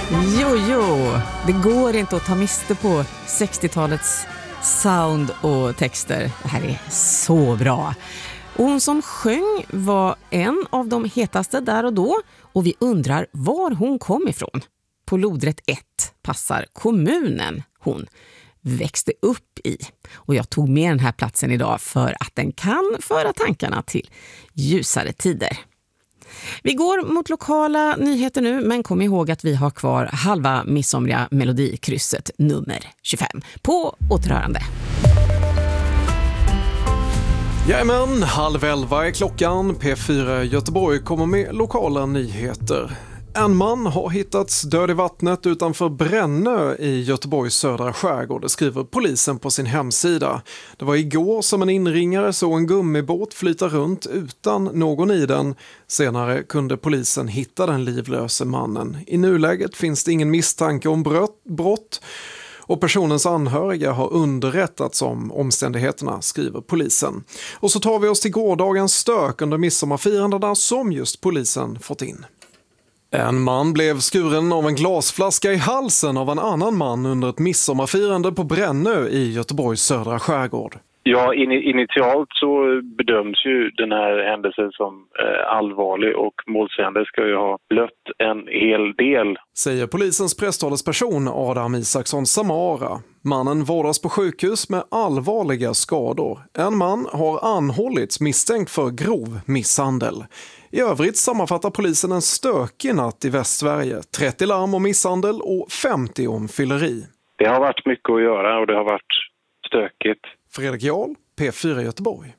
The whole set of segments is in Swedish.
Jo, det går inte att ta miste på 60-talets sound och texter. Det här är så bra. Och hon som sjöng var en av de hetaste där och då. Och vi undrar var hon kom ifrån. På lodrätt 1 passar kommunen hon växte upp i. Och jag tog med den här platsen idag för att den kan föra tankarna till ljusare tider. Vi går mot lokala nyheter nu, men kom ihåg att vi har kvar halva midsomriga melodikrysset nummer 25. På återhörande. Jajamän, 10:30 är klockan. P4 Göteborg kommer med lokala nyheter. En man har hittats död i vattnet utanför Brännö i Göteborgs södra skärgård, det skriver polisen på sin hemsida. Det var igår som en inringare såg en gummibåt flyta runt utan någon i den. Senare kunde polisen hitta den livlöse mannen. I nuläget finns det ingen misstanke om brott. Och personens anhöriga har underrättats om omständigheterna, skriver polisen. Och så tar vi oss till gårdagens stök under midsommarfirandena som just polisen fått in. En man blev skuren av en glasflaska i halsen av en annan man under ett midsommarfirande på Brännö i Göteborgs södra skärgård. Ja, initialt så bedöms ju den här händelsen som allvarlig och målsägande ska ju ha blött en hel del. Säger polisens presstalesperson Adam Isaksson Samara. Mannen vårdas på sjukhus med allvarliga skador. En man har anhållits misstänkt för grov misshandel. I övrigt sammanfattar polisen en stökig natt i Västsverige. 30 larm om misshandel och 50 om fylleri. Det har varit mycket att göra och det har varit stökigt. Fredrik Jarl, P4 Göteborg.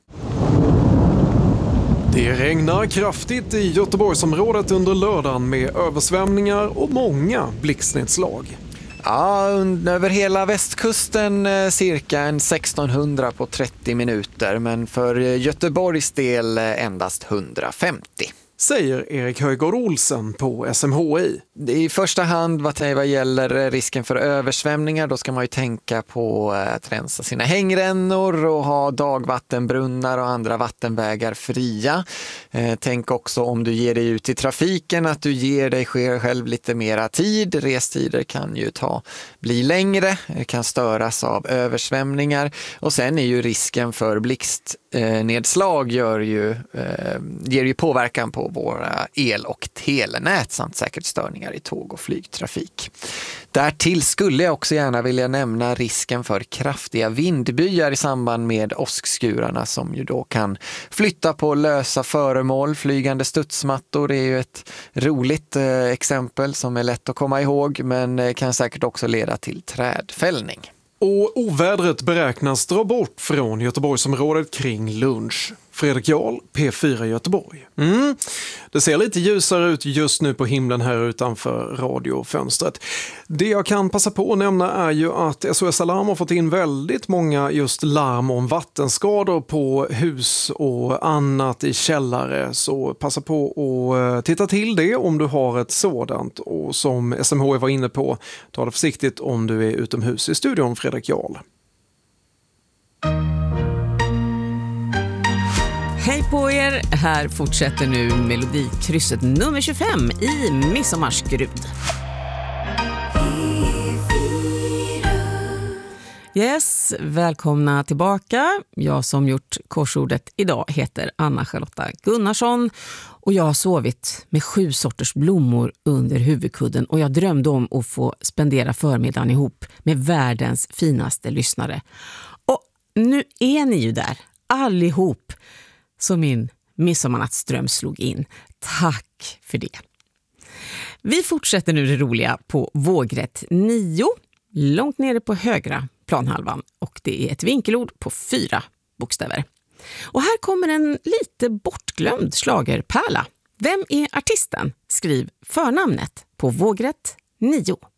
Det regnar kraftigt i Göteborgsområdet under lördagen med översvämningar och många blixtnedslag. Ja, över hela västkusten cirka 1600 på 30 minuter, men för Göteborgs del endast 150. Säger Erik Höjgaard Olsen på SMHI. I första hand vad gäller risken för översvämningar, då ska man ju tänka på att rensa sina hängrännor och ha dagvattenbrunnar och andra vattenvägar fria. Tänk också om du ger dig ut i trafiken att du ger dig själv lite mera tid. Restider kan ju bli längre, kan störas av översvämningar. Och sen är ju risken för blixtnedslag ger ju påverkan på våra el- och telenät samt säkert störningar i tåg- och flygtrafik. Därtill skulle jag också gärna vilja nämna risken för kraftiga vindbyar i samband med åskskurarna som ju då kan flytta på lösa föremål. Flygande studsmattor är ju ett roligt exempel som är lätt att komma ihåg, men kan säkert också leda till trädfällning. Och ovädret beräknas dra bort från Göteborgsområdet kring lunch. Fredrik Jarl, P4 Göteborg. Det ser lite ljusare ut just nu på himlen här utanför radiofönstret. Det jag kan passa på att nämna är ju att SOS Alarm har fått in väldigt många just larm om vattenskador på hus och annat i källare. Så passa på att titta till det om du har ett sådant. Och som SMH var inne på, ta det försiktigt om du är utomhus. I studion Fredrik Jarl. Hej på er, här fortsätter nu melodikrysset nummer 25 i Midsommarskrud. Yes, välkomna tillbaka. Jag som gjort korsordet idag heter Anna-Charlotta Gunnarsson och jag har sovit med 7 sorters blommor under huvudkudden och jag drömde om att få spendera förmiddagen ihop med världens finaste lyssnare. Och nu är ni ju där, allihop. Så min midsommarnattsdröm slog in. Tack för det. Vi fortsätter nu det roliga på vågrätt 9, långt nere på högra planhalvan. Och det är ett vinkelord på 4 bokstäver. Och här kommer en lite bortglömd schlagerpärla. Vem är artisten? Skriv förnamnet på vågrätt 9.